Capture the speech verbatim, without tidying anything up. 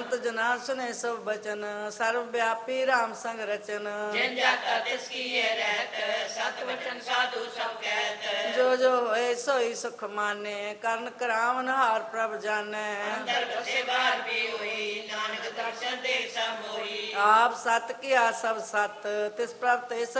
ਸੰਤ ਜਨਾ ਸੁਨੇ ਸਭ ਬਚਨ ਸਰਵ ਵਿਆਪੀ ਰਾਮ ਸੰਗ ਰਚਨ ਜਿਨ ਜਾਤਾ ਤਿਸ ਕੀਏ ਰਹਿਤ ਸਤ ਵਚਨ ਸਾਧੂ ਸਭ ਕਹਿਤ ਜੋ ਜੋ ਹੋਏ ਸੋਈ ਸੁਖ ਮਾਨੇ ਕਰਨ ਕਰਾਵਨ ਹਾਰ ਪ੍ਰਭ ਜਾਣੈ ਅੰਦਰ ਬਸੇ ਬਾਹਰ ਵੀ ਹੋਈ ਨਾਨਕ ਦਰਸ਼ਨ ਦੇ ਸਮੋਈ ਆਪ ਸਤ ਕੀਆ ਸਭ ਸਤ ਤਿਸ ਪ੍ਰਭ ਤੇ